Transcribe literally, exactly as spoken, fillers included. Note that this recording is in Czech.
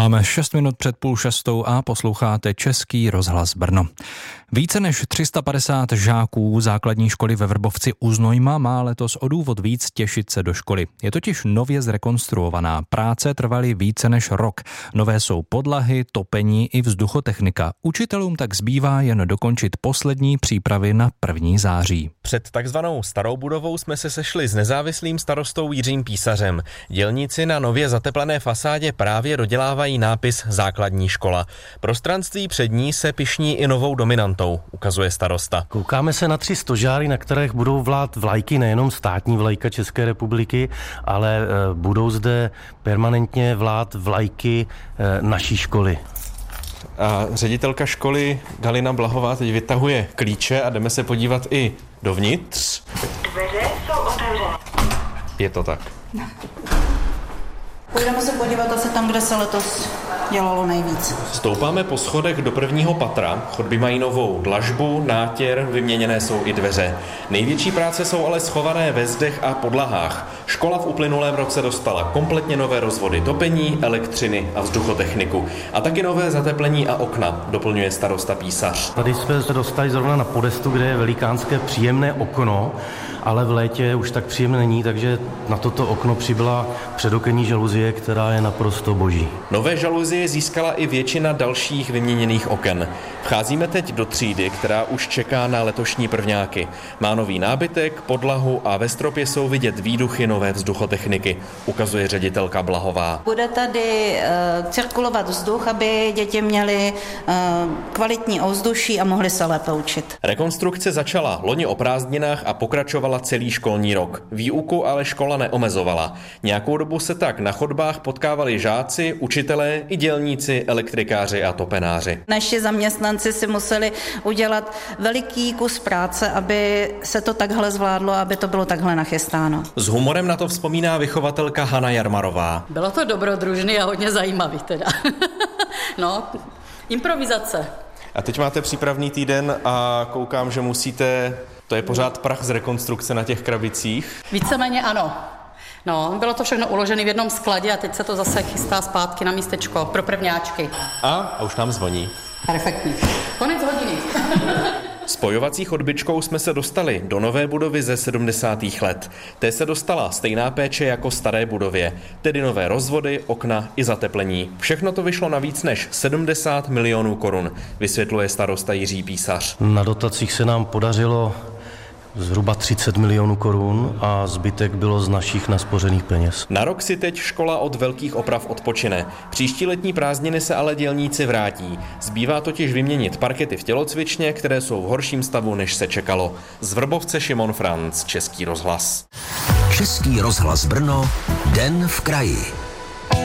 Máme šest minut před půl šestou a posloucháte Český rozhlas Brno. Více než tři sta padesát žáků základní školy ve Vrbovci u Znojma má letos o důvod víc těšit se do školy. Je totiž nově zrekonstruovaná. Práce trvaly více než rok. Nové jsou podlahy, topení i vzduchotechnika. Učitelům tak zbývá jen dokončit poslední přípravy na první září. Před takzvanou starou budovou jsme se sešli s nezávislým starostou Jiřím Písařem. Dělníci na nově zateplené fasádě právě dodělávají nápis Základní škola. Prostranství před ní se pyšní i novou dominantou, ukazuje starosta. Koukáme se na tři stožáry, na kterých budou vlát vlajky, nejenom státní vlajka České republiky, ale e, budou zde permanentně vlát vlajky e, naší školy. A ředitelka školy Galina Blahová teď vytahuje klíče a jdeme se podívat i dovnitř. Dveře jsou otevřené. Je to tak. Půjdeme se podívat asi tam, kde se letos dělalo nejvíc. Stoupáme po schodech do prvního patra. Chodby mají novou dlažbu, nátěr, vyměněné jsou i dveře. Největší práce jsou ale schované ve zdech a podlahách. Škola v uplynulém roce dostala kompletně nové rozvody topení, elektřiny a vzduchotechniku. A taky nové zateplení a okna, doplňuje starosta Písař. Tady jsme se dostali zrovna na podestu, kde je velikánské příjemné okno, ale v létě už tak příjemné není, takže na toto okno přibyla předokenní žaluzie, která je naprosto boží. Nové žaluzie získala i většina dalších vyměněných oken. Vcházíme teď do třídy, která už čeká na letošní prvňáky. Má nový nábytek, podlahu a ve stropě jsou vidět výduchy nové vzduchotechniky, ukazuje ředitelka Blahová. Bude tady uh, cirkulovat vzduch, aby děti měly uh, kvalitní ovzduší a mohly se lépe učit. Rekonstrukce začala loni o prázdninách a pokračovala celý školní rok. Výuku ale škola neomezovala. Nějakou dobu se tak na chodbách potkávali žáci, učitelé i dělníci, elektrikáři a topenáři. Naši zaměstnanci si museli udělat veliký kus práce, aby se to takhle zvládlo, aby to bylo takhle nachystáno. S humorem na to vzpomíná vychovatelka Hana Jarmarová. Bylo to dobrodružný a hodně zajímavý teda. No, improvizace. A teď máte přípravný týden a koukám, že musíte, to je pořád prach z rekonstrukce na těch krabicích. Víceméně ano. No, bylo to všechno uložené v jednom skladě a teď se to zase chystá zpátky na místečko pro prvňáčky. A, a už nám zvoní. Perfektní. Konec hodiny. Spojovací chodbičkou jsme se dostali do nové budovy ze sedmdesátých let. Té se dostala stejná péče jako staré budově, tedy nové rozvody, okna i zateplení. Všechno to vyšlo na víc než sedmdesát milionů korun, vysvětluje starosta Jiří Písař. Na dotacích se nám podařilo zhruba třicet milionů korun a zbytek bylo z našich naspořených peněz. Na rok si teď škola od velkých oprav odpočine. Příští letní prázdniny se ale dělníci vrátí. Zbývá totiž vyměnit parkety v tělocvičně, které jsou v horším stavu, než se čekalo. Z Vrbovce Šimon Franc, Český rozhlas. Český rozhlas Brno, Den v kraji.